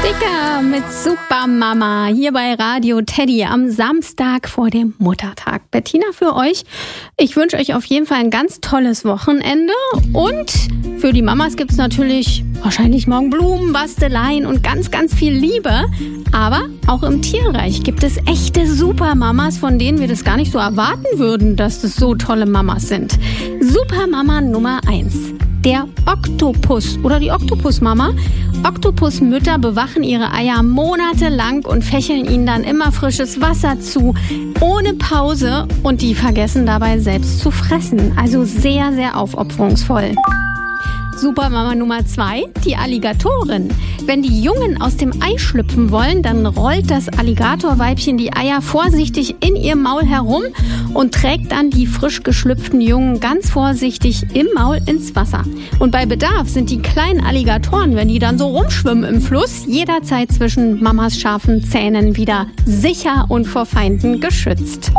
Dicker mit Supermama hier bei Radio Teddy am Samstag vor dem Muttertag. Bettina für euch. Ich wünsche euch auf jeden Fall ein ganz tolles Wochenende und für die Mamas gibt es natürlich wahrscheinlich morgen Blumen, Basteleien und ganz, ganz viel Liebe. Aber auch im Tierreich gibt es echte Supermamas, von denen wir das gar nicht so erwarten würden, dass das so tolle Mamas sind. Supermama Nummer 1. Der Oktopus oder die Oktopusmama. Oktopusmütter bewachen ihre Eier monatelang und fächeln ihnen dann immer frisches Wasser zu, ohne Pause, und die vergessen dabei selbst zu fressen. Also sehr, sehr aufopferungsvoll. Supermama Nummer 2, die Alligatorin. Wenn die Jungen aus dem Ei schlüpfen wollen, dann rollt das Alligatorweibchen die Eier vorsichtig in ihr Maul herum und trägt dann die frisch geschlüpften Jungen ganz vorsichtig im Maul ins Wasser. Und bei Bedarf sind die kleinen Alligatoren, wenn die dann so rumschwimmen im Fluss, jederzeit zwischen Mamas scharfen Zähnen wieder sicher und vor Feinden geschützt.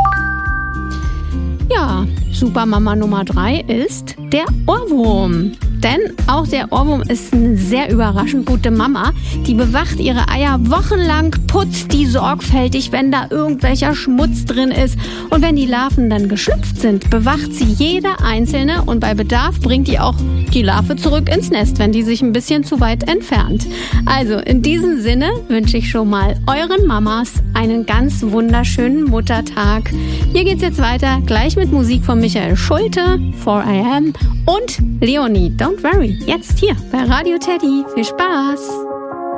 Ja, Supermama Nummer 3 ist der Ohrwurm. Denn auch der Ohrwurm ist eine sehr überraschend gute Mama. Die bewacht ihre Eier wochenlang, putzt die sorgfältig, wenn da irgendwelcher Schmutz drin ist. Und wenn die Larven dann geschlüpft sind, bewacht sie jede einzelne und bei Bedarf bringt die auch die Larve zurück ins Nest, wenn die sich ein bisschen zu weit entfernt. Also in diesem Sinne wünsche ich schon mal euren Mamas einen ganz wunderschönen Muttertag. Hier geht's jetzt weiter, gleich mit Musik von Michael Schulte, 4am und Leonie, Don't Worry, jetzt hier bei Radio Teddy. Viel Spaß!